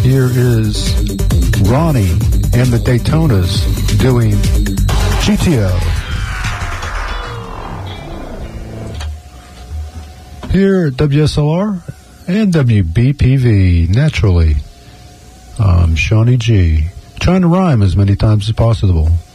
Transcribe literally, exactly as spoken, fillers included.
Here is Ronnie and the Daytonas doing G T O. Here at W S L R and W B P V, naturally. I'm Shawnee G, trying to rhyme as many times as possible.